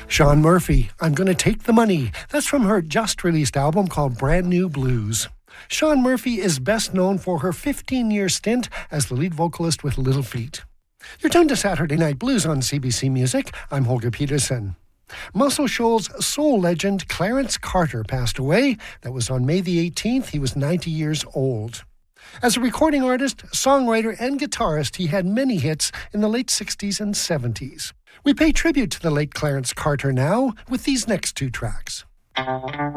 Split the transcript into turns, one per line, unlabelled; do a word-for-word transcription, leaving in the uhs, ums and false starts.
Sean Murphy, I'm Gonna Take the Money. That's from her just-released album called Brand New Blues. Sean Murphy is best known for her fifteen-year stint as the lead vocalist with Little Feat. You're tuned to Saturday Night Blues on C B C Music. I'm Holger Peterson. Muscle Shoals soul legend Clarence Carter passed away. That was on May the eighteenth. He was ninety years old. As a recording artist, songwriter, and guitarist, he had many hits in the late sixties and seventies. We pay tribute to the late Clarence Carter now with these next two tracks.